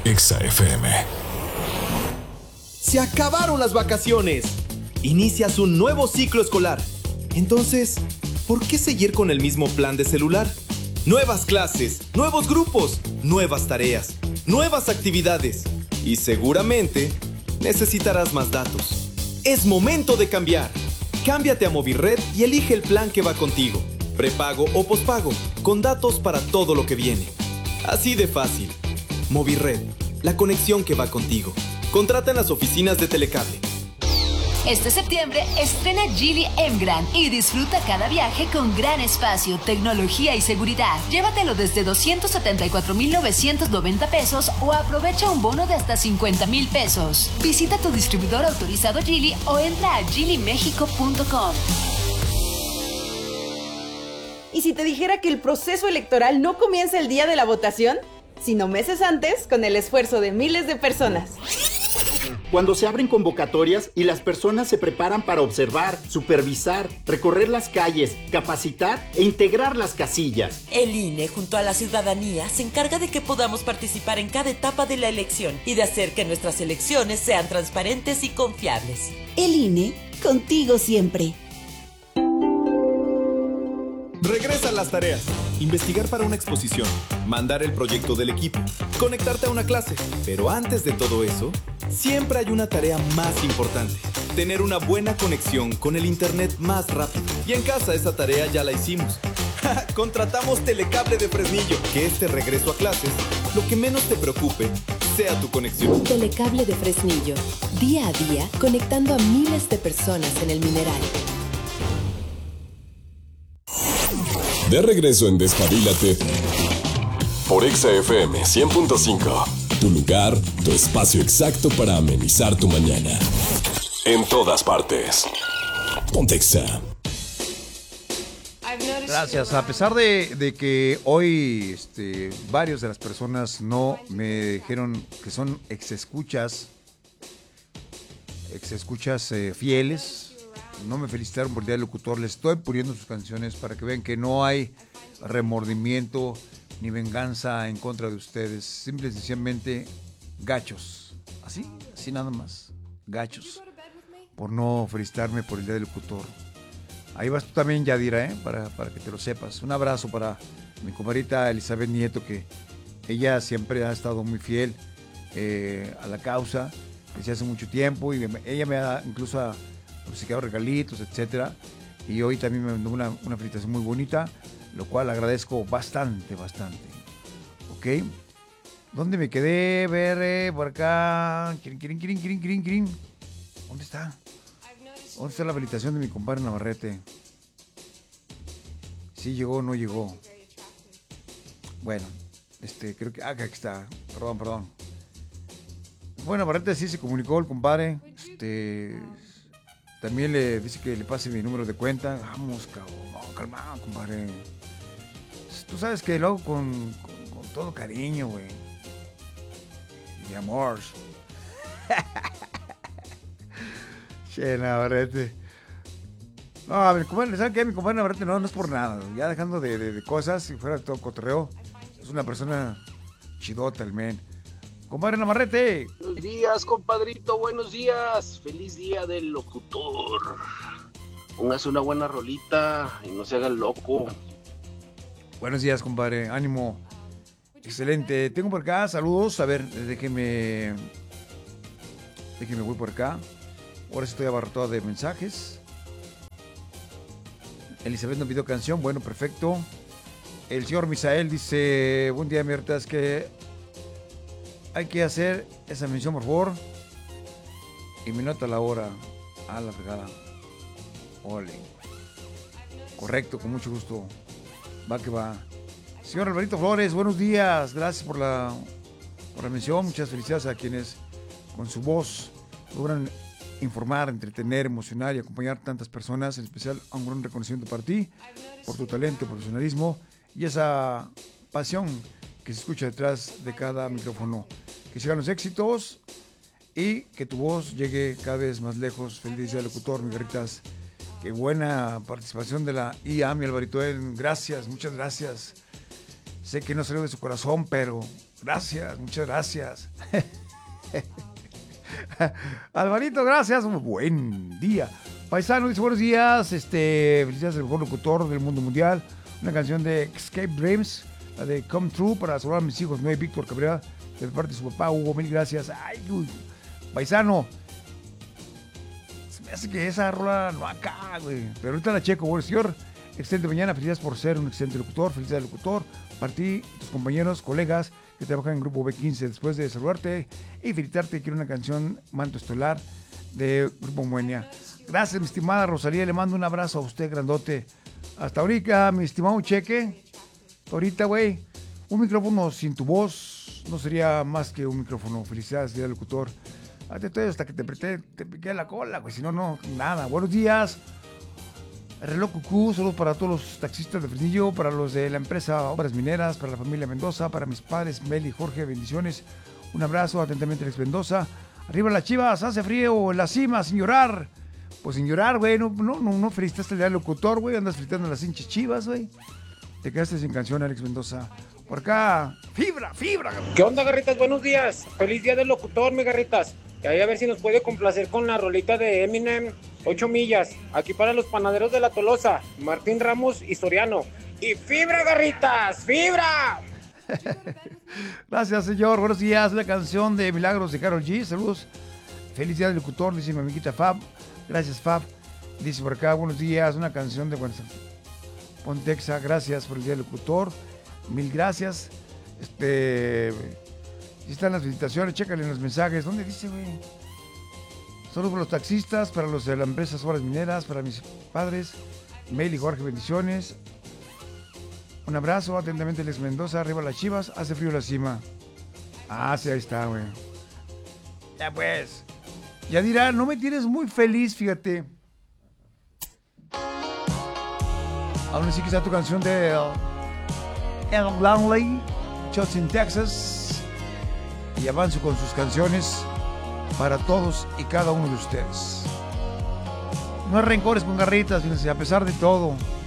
Exa FM. Se acabaron las vacaciones. Inicias un nuevo ciclo escolar. Entonces, ¿por qué seguir con el mismo plan de celular? Nuevas clases, nuevos grupos, nuevas tareas, nuevas actividades. Y seguramente necesitarás más datos. Es momento de cambiar. Cámbiate a Movirred y elige el plan que va contigo. Prepago o pospago, con datos para todo lo que viene. Así de fácil. Movirred, la conexión que va contigo. Contrata en las oficinas de Telecable. Este septiembre estrena Geely M-Gran y disfruta cada viaje con gran espacio, tecnología y seguridad. Llévatelo desde 274,990 pesos o aprovecha un bono de hasta 50,000 pesos. Visita tu distribuidor autorizado Geely o entra a geelymexico.com. ¿Y si te dijera que el proceso electoral no comienza el día de la votación, sino meses antes con el esfuerzo de miles de personas? Cuando se abren convocatorias y las personas se preparan para observar, supervisar, recorrer las calles, capacitar e integrar las casillas. El INE, junto a la ciudadanía, se encarga de que podamos participar en cada etapa de la elección y de hacer que nuestras elecciones sean transparentes y confiables. El INE, contigo siempre. Regresan las tareas. Investigar para una exposición, mandar el proyecto del equipo, conectarte a una clase. Pero antes de todo eso, siempre hay una tarea más importante. Tener una buena conexión con el internet más rápido. Y en casa esa tarea ya la hicimos. Contratamos Telecable de Fresnillo. Que este regreso a clases, lo que menos te preocupe, sea tu conexión. Telecable de Fresnillo. Día a día, conectando a miles de personas en el Mineral. De regreso en Despabilate por Exa FM 100.5. Tu lugar, tu espacio exacto para amenizar tu mañana. En todas partes. Ponte Exa. Gracias. A pesar de que hoy varios de las personas no me dijeron que son exescuchas fieles, no me felicitaron por el Día del Locutor, les estoy poniendo sus canciones para que vean que no hay remordimiento ni venganza en contra de ustedes. Simple y sencillamente gachos. Así nada más. Gachos. Por no felicitarme por el Día del Locutor. Ahí vas tú también, Yadira, para que te lo sepas. Un abrazo para mi comadrita Elizabeth Nieto, que ella siempre ha estado muy fiel a la causa desde hace mucho tiempo. Y ella me ha incluso obsequiado regalitos, etcétera, y hoy también me mandó una felicitación muy bonita, lo cual agradezco bastante. ¿Ok? ¿Dónde me quedé? Ver, por acá. ¿Dónde está? ¿Dónde está la felicitación de mi compadre Navarrete? ¿Sí llegó o no llegó? Bueno, creo que... aquí está. Perdón. Bueno, Navarrete sí se comunicó el compadre. También le dice que le pase mi número de cuenta. Vamos, cabrón. No, calma, compadre. Tú sabes que lo hago con todo cariño, güey. Y amor. Che, Navarrete. No, a ver, compadre, ¿saben qué? Mi compadre Navarrete no es por nada. Ya dejando de cosas, si fuera todo cotorreo. Es una persona chidota, el men. Compadre Navarrete. Buenos días, compadrito, buenos días. Feliz día del locutor. Póngase una buena rolita y no se haga el loco. Buenos días, compadre. Ánimo. Excelente. Tengo por acá saludos. A ver, déjeme voy por acá. Ahora estoy abarrotado de mensajes. Elizabeth nos pidió canción. Bueno, perfecto. El señor Misael dice: buen día, Mierta, es que hay que hacer esa mención, por favor. Y me nota la hora. A la pegada. Ole. Correcto, con mucho gusto. Va que va. Señor Alvarito Flores, buenos días. Gracias por la mención. Muchas felicidades a quienes con su voz logran informar, entretener, emocionar y acompañar tantas personas. En especial, un gran reconocimiento para ti por tu talento, profesionalismo y esa pasión que se escucha detrás de cada micrófono. Que sigan los éxitos y que tu voz llegue cada vez más lejos. Feliz día, locutor, mi garitas. Qué buena participación de la IA, mi Alvarito. Gracias, muchas gracias. Sé que no salió de su corazón, pero gracias, muchas gracias. Alvarito, gracias. Buen día. Paisano dice buenos días. Felicidades al mejor locutor del mundo mundial. Una canción de Escape Dreams, la de Come True, para saludar a mis hijos, Noé y Víctor Cabrera, de parte de su papá, Hugo. Mil gracias. Ay, uy. Paisano. Se me hace que esa rola no acá, güey. Pero ahorita la checo, bueno, señor. Excelente mañana. Felicidades por ser un excelente locutor. Felicidades al locutor. Para ti, tus compañeros, colegas que trabajan en Grupo B15. Después de saludarte y felicitarte, quiero una canción Manto Estelar de Grupo Moenia. Gracias, mi estimada Rosalía. Le mando un abrazo a usted, grandote. Hasta ahorita, mi estimado Cheque. Ahorita, güey, un micrófono sin tu voz no sería más que un micrófono. Felicidades, señor locutor. Hasta que te piqué la cola, güey. Si no, no, nada. Buenos días. Reloj Cucú, saludos para todos los taxistas de Fresnillo, para los de la empresa Obras Mineras, para la familia Mendoza, para mis padres Mel y Jorge, bendiciones. Un abrazo, atentamente Alex Mendoza. Arriba las Chivas, hace frío en la cima, sin llorar. Pues sin llorar, güey, no felicitaste al locutor, güey, andas felicitando a las hinchas Chivas, güey. Te quedaste sin canción, Alex Mendoza. Por acá, fibra. ¿Qué onda, Garritas? Buenos días. Feliz día del locutor, mi Garritas. Y ahí a ver si nos puede complacer con la rolita de Eminem, 8 millas. Aquí para los panaderos de La Tolosa, Martín Ramos y Soriano. ¡Y fibra, Garritas! ¡Fibra! Gracias, señor. Buenos días. La canción de Milagros de Karol G. Saludos. Feliz día del locutor, dice mi amiguita Fab. Gracias, Fab. Dice por acá, buenos días. Una canción de Pontexa. Gracias por el día del locutor. Mil gracias. Aquí están las felicitaciones, chécale en los mensajes. ¿Dónde dice, güey? Saludos para los taxistas, para los de la empresa Obras Mineras, para mis padres, Mel y Jorge, bendiciones. Un abrazo, atentamente Alex Mendoza, arriba las Chivas, hace frío la cima. Ah, sí, ahí está, güey. Ya pues. Yadira, no me tienes muy feliz, fíjate. Aún así que está tu canción de El Langley, Austin, Texas. Y avanzo con sus canciones para todos y cada uno de ustedes. No hay rencores con Garritas, fíjense, a pesar de todo.